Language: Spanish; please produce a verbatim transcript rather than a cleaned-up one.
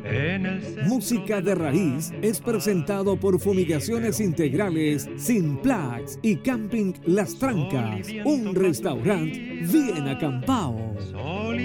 Música de Raíz es presentado por Fumigaciones Integrales Sinplax y Camping Las Trancas, un restaurante bien acampado.